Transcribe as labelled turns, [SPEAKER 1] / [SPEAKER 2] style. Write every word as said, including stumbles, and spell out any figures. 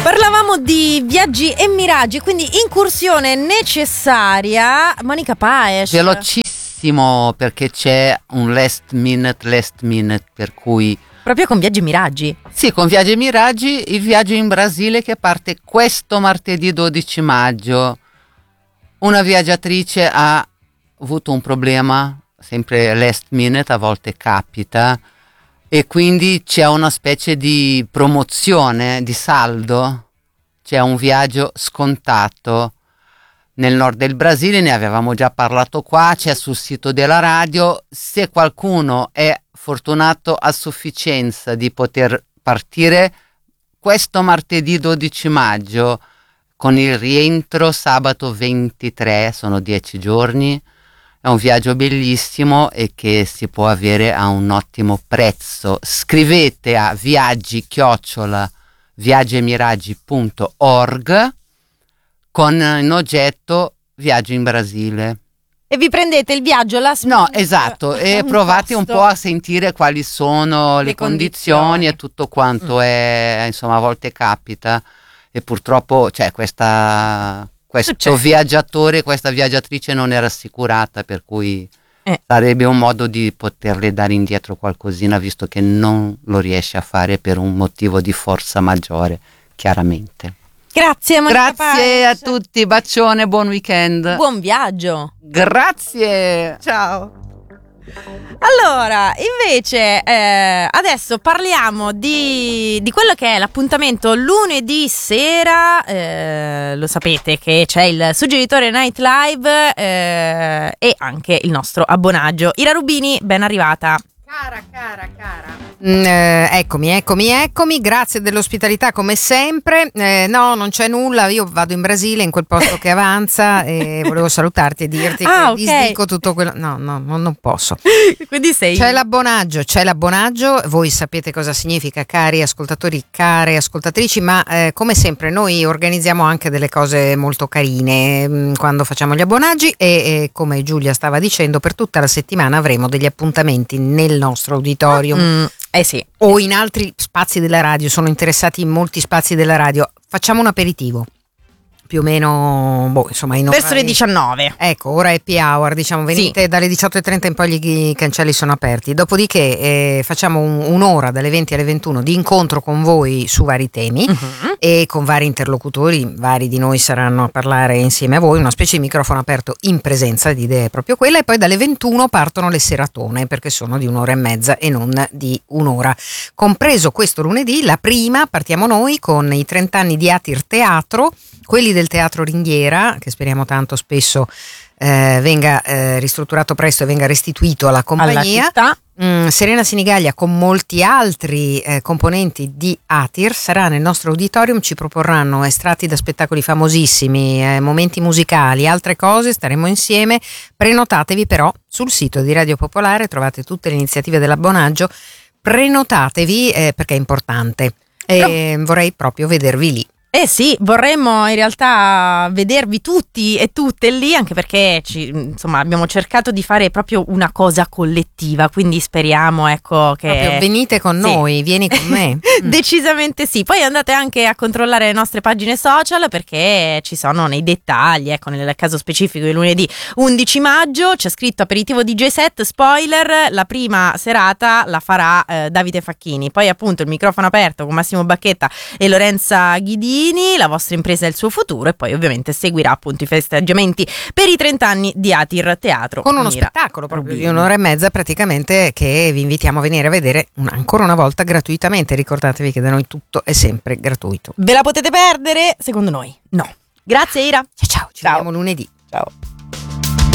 [SPEAKER 1] Parlavamo di viaggi e miraggi, quindi incursione necessaria. Monica Paes.
[SPEAKER 2] Velocissimo, perché c'è un last minute, last minute, per cui...
[SPEAKER 1] Proprio con viaggi e miraggi?
[SPEAKER 2] Sì, con viaggi e miraggi, il viaggio in Brasile che parte questo martedì dodici maggio. Una viaggiatrice ha avuto un problema, sempre last minute, a volte capita, e quindi c'è una specie di promozione, di saldo, c'è un viaggio scontato nel nord del Brasile, ne avevamo già parlato qua, c'è sul sito della radio. Se qualcuno è fortunato a sufficienza di poter partire questo martedì dodici maggio con il rientro sabato ventitré, sono dieci giorni, è un viaggio bellissimo e che si può avere a un ottimo prezzo. Scrivete a viaggi chiocciola viaggemiraggi punto org con in oggetto viaggio in Brasile.
[SPEAKER 1] E vi prendete il viaggio là?
[SPEAKER 2] No, esatto, e provate un po' a sentire quali sono le, le condizioni, condizioni e tutto quanto mm. è, insomma, a volte capita e purtroppo c'è questa... Questo Succede. viaggiatore, questa viaggiatrice non era assicurata, per cui eh. sarebbe un modo di poterle dare indietro qualcosina, visto che non lo riesce a fare per un motivo di forza maggiore, chiaramente.
[SPEAKER 1] Grazie Monica
[SPEAKER 2] Grazie Paes. A tutti, bacione, buon weekend.
[SPEAKER 1] Buon viaggio.
[SPEAKER 2] Grazie.
[SPEAKER 1] Ciao. Allora, invece eh, adesso parliamo di, di quello che è l'appuntamento lunedì sera. Eh, lo sapete che c'è il Suggeritore Night Live eh, e anche il nostro abbonaggio. Ira Rubini, ben arrivata.
[SPEAKER 3] Cara, cara, cara. Mm, eh, eccomi, eccomi, eccomi. Grazie dell'ospitalità come sempre. Eh, no, non c'è nulla. Io vado in Brasile, in quel posto che avanza, e volevo salutarti e dirti
[SPEAKER 1] ah,
[SPEAKER 3] che
[SPEAKER 1] okay.
[SPEAKER 3] disdico tutto quello. No, no, no, non posso.
[SPEAKER 1] Quindi sei.
[SPEAKER 3] C'è l'abbonaggio, c'è l'abbonaggio. Voi sapete cosa significa, cari ascoltatori, care ascoltatrici, ma eh, come sempre noi organizziamo anche delle cose molto carine mh, quando facciamo gli abbonaggi e, e come Giulia stava dicendo, per tutta la settimana avremo degli appuntamenti nel nostro auditorium
[SPEAKER 1] mm, eh sì.
[SPEAKER 3] o in altri spazi della radio. Sono interessati in molti spazi della radio. Facciamo un aperitivo più o meno, boh, insomma, in
[SPEAKER 1] verso le diciannove.
[SPEAKER 3] Ecco, ora è happy hour, diciamo, venite sì. Dalle diciotto e trenta in poi gli cancelli sono aperti. Dopodiché eh, facciamo un, un'ora dalle venti alle ventuno di incontro con voi su vari temi uh-huh. e con vari interlocutori. Vari di noi saranno a parlare insieme a voi, una specie di microfono aperto in presenza di idee proprio quella, e poi dalle ventuno partono le seratone, perché sono di un'ora e mezza e non di un'ora. Compreso questo lunedì, la prima, partiamo noi con i trenta anni di Atir Teatro, quelli del Teatro Ringhiera, che speriamo tanto spesso eh, venga eh, ristrutturato presto e venga restituito alla compagnia.
[SPEAKER 1] Alla città.
[SPEAKER 3] Mm, Serena Sinigaglia con molti altri eh, componenti di Atir sarà nel nostro auditorium, ci proporranno estratti da spettacoli famosissimi, eh, momenti musicali, altre cose, staremo insieme. Prenotatevi però sul sito di Radio Popolare, trovate tutte le iniziative dell'abbonaggio, prenotatevi eh, perché è importante e no. vorrei proprio vedervi lì.
[SPEAKER 1] Eh sì, vorremmo in realtà vedervi tutti e tutte lì, anche perché ci, insomma, abbiamo cercato di fare proprio una cosa collettiva, quindi speriamo, ecco, che
[SPEAKER 3] proprio venite con sì. noi, vieni con me.
[SPEAKER 1] Decisamente sì. Poi andate anche a controllare le nostre pagine social, perché ci sono nei dettagli, ecco, nel caso specifico di lunedì undici maggio c'è scritto aperitivo D J set, spoiler, la prima serata la farà eh, Davide Facchini, poi appunto il microfono aperto con Massimo Bacchetta e Lorenza Ghidini, la vostra impresa e il suo futuro, e poi ovviamente seguirà appunto i festeggiamenti per i trenta anni di Atir Teatro.
[SPEAKER 3] Con uno
[SPEAKER 1] Mira.
[SPEAKER 3] spettacolo proprio Rubini. Di un'ora e mezza praticamente, che vi invitiamo a venire a vedere un, ancora una volta gratuitamente. Ricordatevi che da noi tutto è sempre gratuito.
[SPEAKER 1] Ve la potete perdere? Secondo noi no. Grazie Ira.
[SPEAKER 3] Ciao ciao, ci
[SPEAKER 1] ciao.
[SPEAKER 3] vediamo lunedì.
[SPEAKER 1] Ciao.